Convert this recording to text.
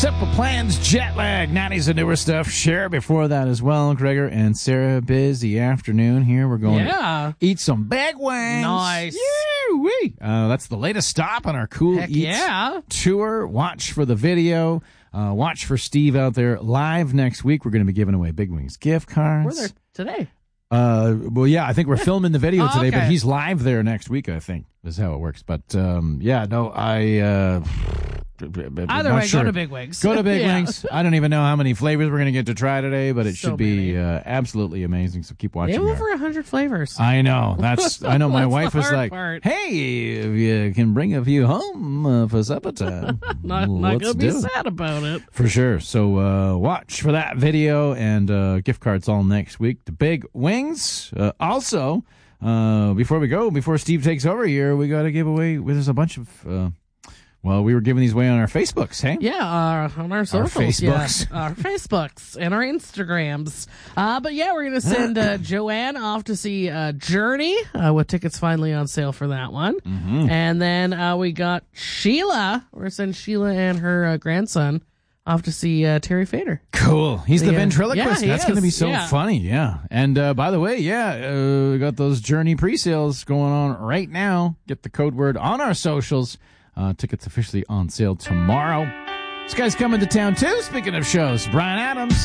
Simple Plans, Jet Lag, 90s and newer stuff. Share before that as well. Gregor and Sarah, busy afternoon here. We're going to eat some bag wings. Nice. Wee. That's the latest stop on our Cool Eats tour. Watch for the video. Watch for Steve out there live next week. We're going to be giving away Big Wings gift cards. We're there today. Well, yeah, I think we're filming the video today, but he's live there next week, I think, is how it works. But, either way, go to Big Wings. Go to Big Wings. I don't even know how many flavors we're going to get to try today, but it should be absolutely amazing. So keep watching. They have over 100 flavors. I know. I know. My wife was like, part. "Hey, if you can bring a few home for supper time, not gonna be sad about it for sure." So watch for that video and gift cards all next week. The Big Wings. Also, before Steve takes over here, we got to give away. There's a bunch of. We were giving these away on our Facebooks, hey? Yeah, on our socials. Our Facebooks. Yeah, our Facebooks and our Instagrams. But yeah, we're going to send Joanne off to see Journey, with tickets finally on sale for that one. Mm-hmm. And then we got Sheila. We're going to send Sheila and her grandson off to see Terry Fader. Cool. He's the ventriloquist. Yeah, that's going to be so funny, yeah. And by the way, we got those Journey pre-sales going on right now. Get the code word on our socials. Tickets officially on sale tomorrow. This guy's coming to town, too. Speaking of shows, Bryan Adams.